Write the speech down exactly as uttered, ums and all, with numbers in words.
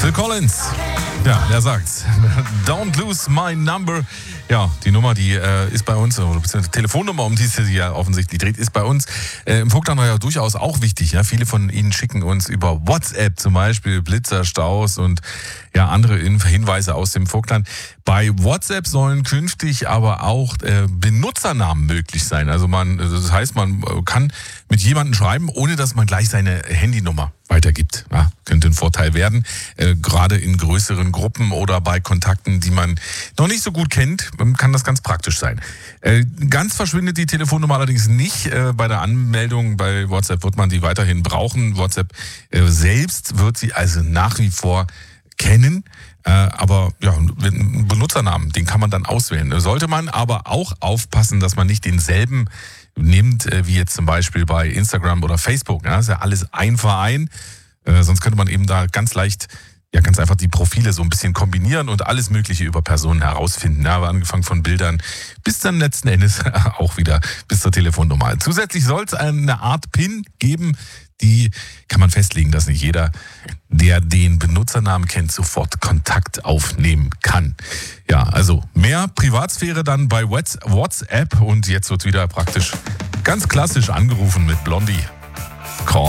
Phil Collins. Ja, er sagt's. Don't lose my number. Ja, die Nummer, die äh, ist bei uns, oder beziehungsweise die Telefonnummer, um die es sich ja offensichtlich dreht, ist bei uns äh, im Vogtland ja durchaus auch wichtig. Ja? Viele von Ihnen schicken uns über WhatsApp zum Beispiel Blitzer, Staus und ja andere Hinweise aus dem Vogtland. Bei WhatsApp sollen künftig aber auch äh, Benutzernamen möglich sein. Also man, das heißt, man kann mit jemandem schreiben, ohne dass man gleich seine Handynummer weitergibt. Ja, könnte ein Vorteil werden, äh, gerade in größeren Gruppen oder bei Kontakten, die man noch nicht so gut kennt, kann das ganz praktisch sein. Äh, ganz verschwindet die Telefonnummer allerdings nicht. Äh, bei der Anmeldung bei WhatsApp wird man die weiterhin brauchen. WhatsApp äh, selbst wird sie also nach wie vor kennen. Äh, aber ja, einen Benutzernamen, den kann man dann auswählen. Sollte man aber auch aufpassen, dass man nicht denselben nimmt, äh, wie jetzt zum Beispiel bei Instagram oder Facebook. Ja, das ist ja alles ein Verein. Äh, sonst könnte man eben da ganz leicht, ja ganz einfach die Profile so ein bisschen kombinieren und alles Mögliche über Personen herausfinden. Ja, aber angefangen von Bildern bis dann letzten Endes auch wieder bis zur Telefonnummer. Zusätzlich soll es eine Art PIN geben, die kann man festlegen, dass nicht jeder, der den Benutzernamen kennt, sofort Kontakt aufnehmen kann. Ja, also mehr Privatsphäre dann bei WhatsApp und jetzt wird wieder praktisch ganz klassisch angerufen mit Blondie.